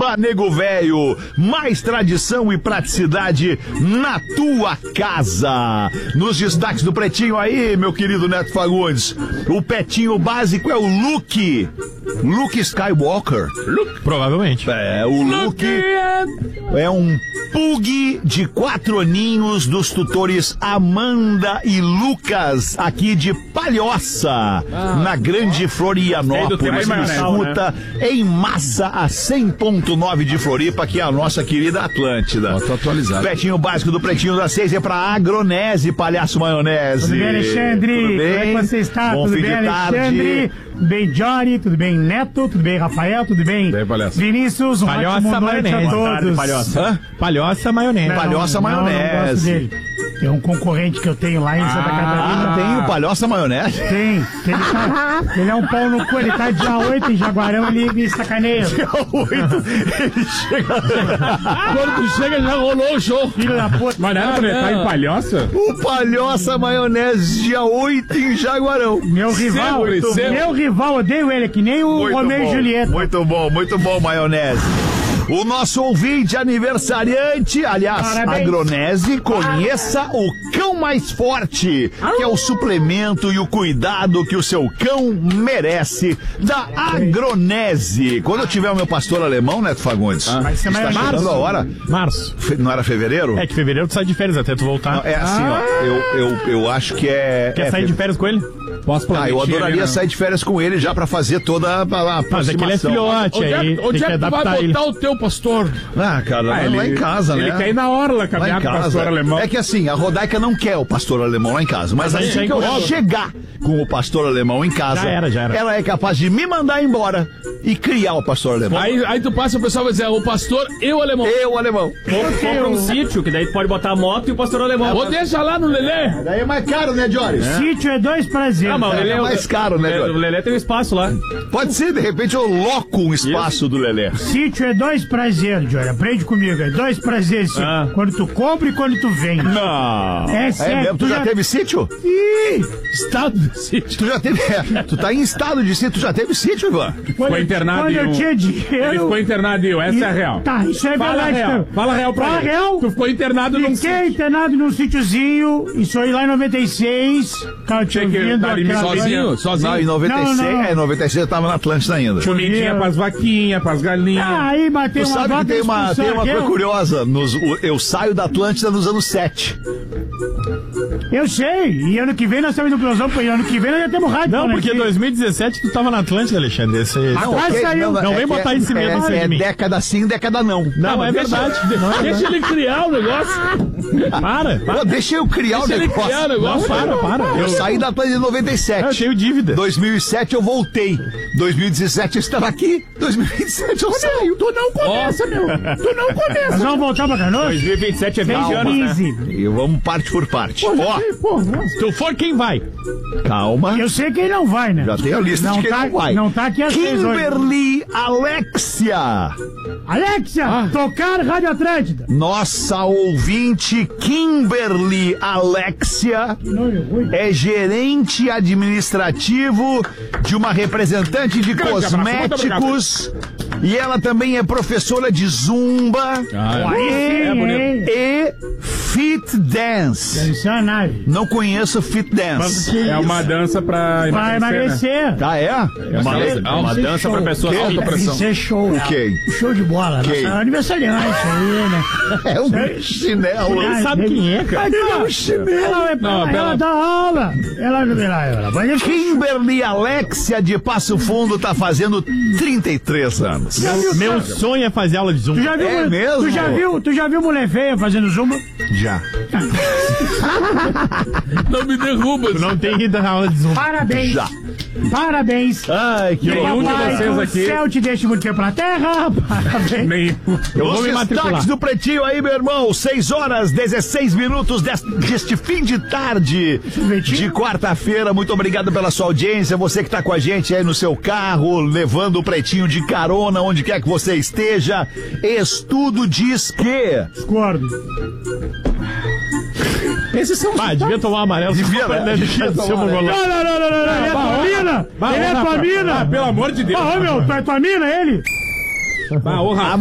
Arroba Nego Velho, mais tradição e praticidade na tua casa. Nos destaques do Pretinho aí, meu querido Neto Fagundes, o petinho básico é o Luke Skywalker. Provavelmente. É, o Luke é um pug de 4 aninhos dos tutores Amanda e Lucas, aqui de Palhoça, na Grande Florianópolis. Escuta em massa a 100.9 de Floripa, que é a nossa querida Atlântida. Tô atualizado. Petinho básico do Pretinho das 6 é pra Agronese, Palhaço Maionese. Tudo bem, Alexandre? Tudo bem? Como é que você está? Bom Tudo fim bem, de tarde. Alexandre? Tudo bem, Jory? Tudo bem, Neto? Tudo bem, Rafael? Tudo bem, Palhaço. Vinícius? Um Palhoça ótimo noite a todos. Palhoça. Palhoça maionese. Palhoça Não gosto Maionese. dele. É um concorrente que eu tenho lá em Santa Catarina. Tem o Palhoça Maionese? Tem. Ele é um pau no cu, ele tá dia 8 em Jaguarão, ele me sacaneia. Dia 8, ele chega. Quando tu chega, já rolou o show. Filho da puta. Mas não era pra ele estar em Palhoça? O Palhoça Maionese, dia 8 em Jaguarão. Meu rival, odeio ele, que nem o Romeu e Julieta. Muito bom, Maionese. O nosso ouvinte aniversariante, aliás, Parabéns. Agronese, conheça o Cão Mais Forte, que é o suplemento e o cuidado que o seu cão merece, da Agronese. Quando eu tiver o meu pastor alemão, Neto Fagundes, Vai ser está mais chegando a hora. Março. Não era fevereiro? É que fevereiro tu sai de férias até tu voltar. Não, é assim, ó, eu acho que é... Quer sair de férias com ele? Posso eu adoraria sair de férias com ele já pra fazer toda a aproximação. Mas é que ele é filhote, aí Onde tem é que que tu vai adaptar ele. botar o teu pastor? Cara, lá em casa, né? Ele quer ir na orla caminhar com o pastor alemão. É que assim, a Rodaica não quer o pastor alemão lá em casa, mas Mas assim aí que eu já chegar com o pastor alemão em casa, Já era. ela é capaz de me mandar embora e criar o pastor alemão. Aí tu passa, o pessoal vai dizer, o pastor e o alemão. Eu, alemão. Compra um sítio, que daí tu pode botar a moto e o pastor alemão. Ou deixa lá no Lelê. Daí é mais caro, né, Jory? Sítio é 2 prazeres. Ah, mas o Lelê É mais caro, né, O Jory? Lelê tem um espaço lá. Pode ser, de repente eu loco um espaço do Lelé. Sítio é 2 prazeres, Jory. Aprende comigo, é 2 prazeres. Sítio. Ah. Quando tu compra e quando tu vende. Não. É É sério. mesmo? Tu já teve sítio? Ih, Estado de sítio. Tu já teve... tu tá em estado de sítio, tu já teve sítio, Ivan? Ficou internado quando em eu um... tinha Ele dinheiro... ficou internado em um, essa é a real. Tá, isso é Fala verdade. real. então. Fala real pra Fala ele. real. Tu ficou internado num Fiquei internado num sítiozinho, isso aí lá em 96. Cara, eu tinha Tinha que vindo dar limite aquela- sozinho? Não, em 96, Não. 96 eu tava na Atlântida ainda. Comidinha pras vaquinhas, pras galinhas. Ah, aí bateu Tu uma sabe que vaca tem uma expulsar coisa aqui, curiosa. Eu saio da Atlântida nos anos 7. Eu sei, e ano que vem nós estamos no Cruzão, porque ano que vem nós já temos rádio. Não, né, porque aqui. 2017 tu tava na Atlântida, Alexandre. Esse... Quase saiu. Não vem botar isso em cima de É mim. década sim, década não. Não, é verdade. Deixa ele criar o negócio. Para. Pô, deixa eu criar o Deixa ele criar o negócio. negócio. Para. Eu saí da Atlântida em 97. Eu tenho dívida. 2007 eu voltei. 2017 eu estava aqui. 2027 eu saio. Tu não começa, meu. Tu não começa. Nós vamos voltar pra Canoas? 2027 é 20 anos, né? 15. E vamos parte por parte. Ó, Se tu for, quem vai? calma. Eu sei quem não vai, né? Já tem a lista de quem não vai. Não tá aqui às 6 hoje. Kimberly Alexia. Alexia, tocar Rádio Atlântida. Nossa ouvinte Kimberly Alexia Nome ruim. é gerente administrativo de uma representante de Grande abraço, muito cosméticos e ela também é professora de zumba Aí sim, hein? e fit dance. Dançar a nave. Não conheço fit dance. É uma dança pra Vai emagrecer. Ah, é? Uma dança pra pessoas Que? alta pressão. Isso é show. Ok. Show de bola. Ok. Nossa, aniversariante aí, né? É um chinelo. Ah, sabe quem é, cara? Ela, ela dá aula. Ela vai Kimberly Alexia de Passo Fundo tá fazendo 33 anos. Meu sonho é fazer aula de zumba. Tu já viu, É mesmo? Tu já viu mulher feia fazendo zumba? Já. Não me derruba. Tu não tem que dar aula de zumba. Parabéns. Já. Parabéns. Ai, que Nenhum de Papai vocês do aqui. céu te deixe muito tempo na terra. Parabéns. Nenhum. Eu Os vou me matricular. destaques do Pretinho aí, meu irmão. 6 horas, 16 minutos deste fim de tarde de quarta-feira. Muito obrigado pela sua audiência. Você que tá com a gente aí no seu carro, levando o Pretinho de carona, onde quer que você esteja. Estudo diz que... Discordo. Esses são... Ah, devia tomar amarelo. Devia, Só pra né? deixar de Devia ser tomar uma amarelo. golada. Não. Ele é tua mina. Ele é tua mina. Pelo amor de Deus. Ô, meu, tu é tua mina, ele? Ô, Rafa.